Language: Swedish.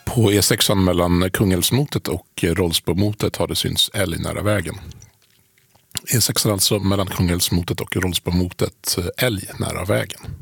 På E6 mellan Kungälvsmotet och Rollsbomotet har det synts älg nära vägen. E6 alltså mellan Kungälvsmotet och Rollsbomotet, älg nära vägen.